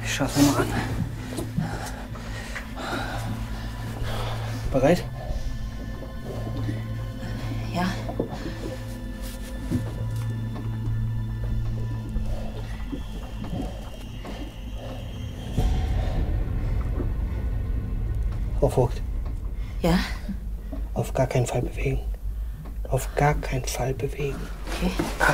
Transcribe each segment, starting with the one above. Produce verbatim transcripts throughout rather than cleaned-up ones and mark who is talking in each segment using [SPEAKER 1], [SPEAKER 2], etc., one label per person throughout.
[SPEAKER 1] Ich schaue es mir mal an. Bereit?
[SPEAKER 2] Ja.
[SPEAKER 1] Frau Vogt.
[SPEAKER 2] Ja?
[SPEAKER 1] Auf gar keinen Fall bewegen. Auf gar keinen Fall bewegen.
[SPEAKER 2] Okay.
[SPEAKER 1] Ah.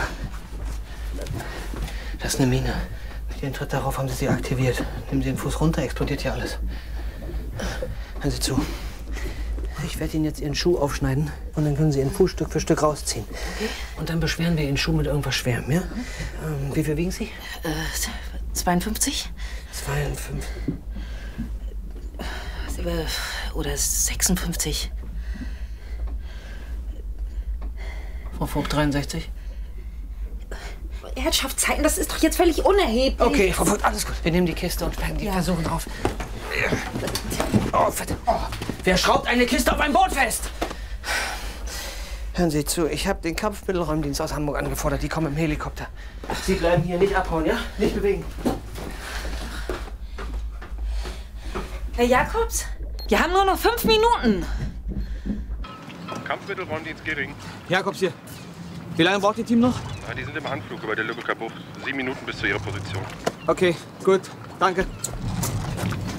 [SPEAKER 1] Das ist eine Mine. Mit Ihrem Tritt darauf haben Sie sie aktiviert. Nehmen Sie den Fuß runter, explodiert hier alles. Hören Sie zu. Ich werde Ihnen jetzt Ihren Schuh aufschneiden und dann können Sie Ihren Fuß Stück für Stück rausziehen.
[SPEAKER 2] Okay.
[SPEAKER 1] Und dann beschweren wir Ihren Schuh mit irgendwas Schwerem, ja? Ähm, wie viel wiegen Sie?
[SPEAKER 2] Äh, zweiundfünfzig?
[SPEAKER 1] zweiundfünfzig.
[SPEAKER 2] Oder sechsundfünfzig.
[SPEAKER 1] Frau Vogt, dreiundsechzig?
[SPEAKER 2] Herrschaftszeiten, das ist doch jetzt völlig unerheblich.
[SPEAKER 1] Okay, Frau Vogt, alles gut. Wir nehmen die Kiste und packen die
[SPEAKER 2] Ja.
[SPEAKER 1] Versuche drauf. Oh, verdammt. Oh. Wer schraubt eine Kiste auf ein Boot fest? Hören Sie zu, ich habe den Kampfmittelräumdienst aus Hamburg angefordert. Die kommen im Helikopter. Sie bleiben hier, nicht abhauen, ja? Nicht bewegen.
[SPEAKER 2] Herr Jakobs, wir haben nur noch fünf Minuten.
[SPEAKER 3] Kampfmittelräumdienst Gering.
[SPEAKER 4] Jakobs hier. Wie lange braucht Ihr Team noch?
[SPEAKER 3] Ja, die sind im Anflug über der Lübecker Bucht. Sieben Minuten bis zu ihrer Position.
[SPEAKER 4] Okay, gut. Danke.